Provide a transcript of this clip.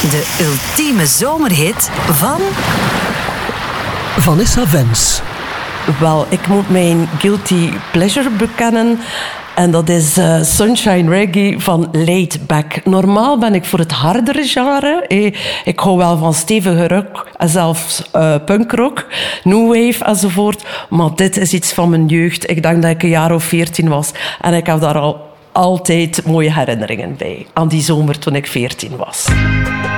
De ultieme zomerhit van... Vanessa Wens. Wel, ik moet mijn guilty pleasure bekennen. En dat is Sunshine Reggae van Laid Back. Normaal ben ik voor het hardere genre. Ik hou wel van stevige rock en zelfs punkrock, new wave enzovoort. Maar dit is iets van mijn jeugd. Ik denk dat ik een jaar of 14 was. En ik heb daar al altijd mooie herinneringen bij. Aan die zomer toen ik 14 was.